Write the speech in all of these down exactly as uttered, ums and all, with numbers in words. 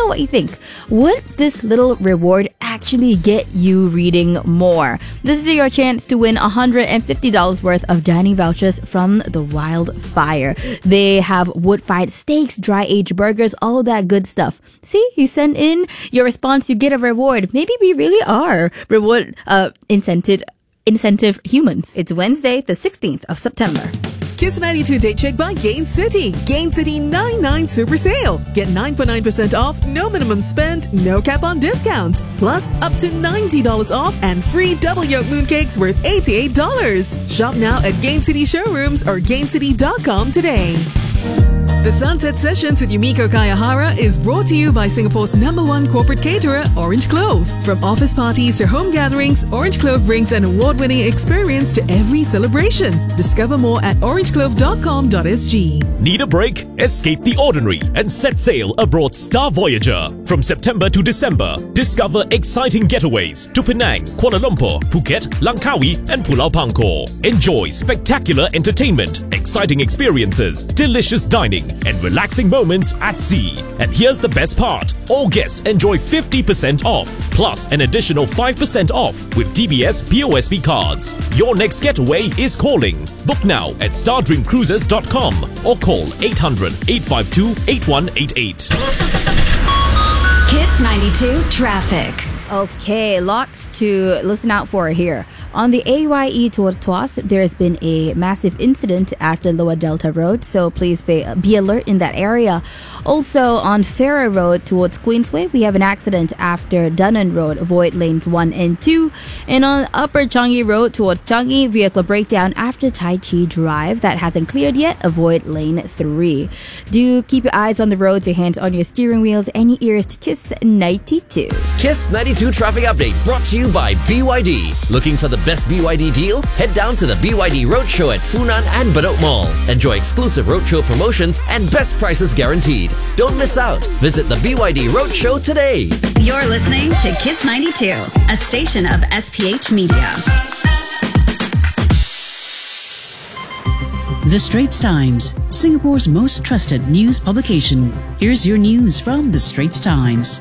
what you think. Would this little reward actually get you reading more? This is your chance to win one hundred fifty dollars worth of dining vouchers from the Wildfire. They have wood-fired steaks, dry-aged burgers, all that good stuff. See, you send in your response, you get a reward. Maybe we really are reward uh, incentive, incentive humans. It's Wednesday, the sixteenth of September. Kiss ninety-two Date Check by Gain City. Gain City ninety-nine Super Sale. Get nine point nine percent off, no minimum spend, no cap on discounts. Plus, up to ninety dollars off and free double yolk mooncakes worth eighty-eight dollars. Shop now at Gain City showrooms or gain city dot com today. The Sunset Sessions with Yumiko Kayahara is brought to you by Singapore's number one corporate caterer, Orange Clove. From office parties to home gatherings, Orange Clove brings an award-winning experience to every celebration. Discover more at orange clove dot com dot s g. Need a break? Escape the ordinary and set sail aboard Star Voyager. From September to December, discover exciting getaways to Penang, Kuala Lumpur, Phuket, Langkawi and Pulau Pangkor. Enjoy spectacular entertainment, exciting experiences, delicious dining and relaxing moments at sea. And here's the best part. All guests enjoy fifty percent off, plus an additional five percent off with D B S P O S B cards. Your next getaway is calling. Book now at star dream cruises dot com or call eight hundred, eight five two, eight one eight eight. Kiss ninety-two Traffic. Okay, lots to listen out for here. On the A Y E towards Tuas, there has been a massive incident at the Lower Delta Road, so please be, be alert in that area. Also, on Farrer Road towards Queensway, we have an accident after Dunnan Road, avoid lanes one and two. And on Upper Changi Road towards Changi, vehicle breakdown after Tai Chi Drive. That hasn't cleared yet, avoid lane three. Do keep your eyes on the road, your hands on your steering wheels, and your ears to Kiss ninety-two. Kiss ninety-two Traffic Update brought to you by B Y D. Looking for the best B Y D deal? Head down to the B Y D Roadshow at Funan and Bedok Mall. Enjoy exclusive roadshow promotions and best prices guaranteed. Don't miss out. Visit the B Y D Roadshow today. You're listening to Kiss ninety-two, a station of S P H Media. The Straits Times, Singapore's most trusted news publication. Here's your news from The Straits Times.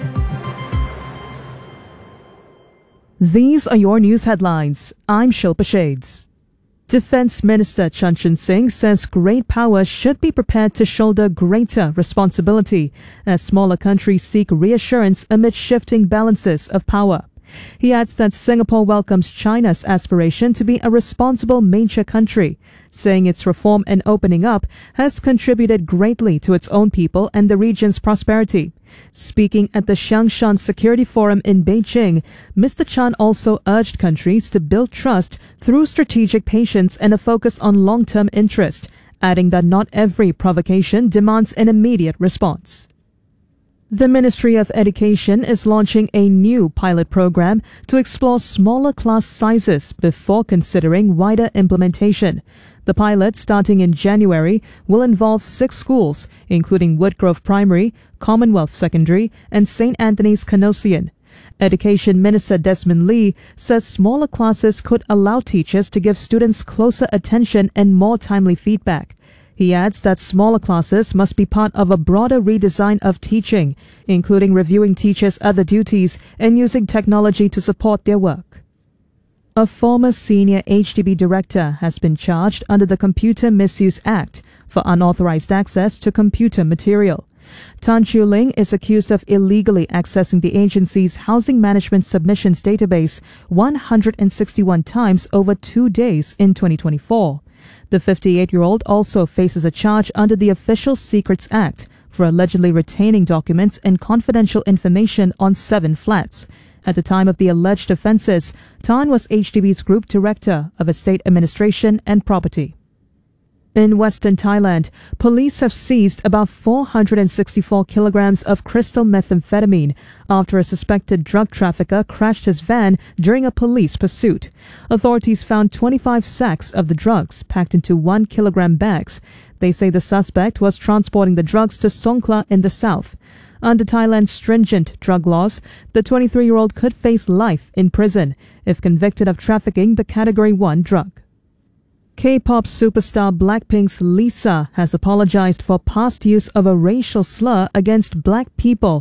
These are your news headlines. I'm Shilpa Shades. Defence Minister Chan Chun Sing says great power should be prepared to shoulder greater responsibility as smaller countries seek reassurance amid shifting balances of power. He adds that Singapore welcomes China's aspiration to be a responsible major country, saying its reform and opening up has contributed greatly to its own people and the region's prosperity. Speaking at the Xiangshan Security Forum in Beijing, Mister Chan also urged countries to build trust through strategic patience and a focus on long-term interest, adding that not every provocation demands an immediate response. The Ministry of Education is launching a new pilot program to explore smaller class sizes before considering wider implementation. The pilot, starting in January, will involve six schools, including Woodgrove Primary, Commonwealth Secondary, and Saint Anthony's Canossian. Education Minister Desmond Lee says smaller classes could allow teachers to give students closer attention and more timely feedback. He adds that smaller classes must be part of a broader redesign of teaching, including reviewing teachers' other duties and using technology to support their work. A former senior H D B director has been charged under the Computer Misuse Act for unauthorized access to computer material. Tan Chiu Ling is accused of illegally accessing the agency's housing management submissions database one hundred sixty-one times over two days in twenty twenty-four. The fifty-eight-year-old also faces a charge under the Official Secrets Act for allegedly retaining documents and confidential information on seven flats. At the time of the alleged offences, Tan was H D B's Group Director of Estate Administration and Property. In Western Thailand, police have seized about four hundred sixty-four kilograms of crystal methamphetamine after a suspected drug trafficker crashed his van during a police pursuit. Authorities found twenty-five sacks of the drugs packed into one kilogram bags. They say the suspect was transporting the drugs to Songkhla in the south. Under Thailand's stringent drug laws, the twenty-three-year-old could face life in prison if convicted of trafficking the Category one drug. K-pop superstar Blackpink's Lisa has apologized for past use of a racial slur against black people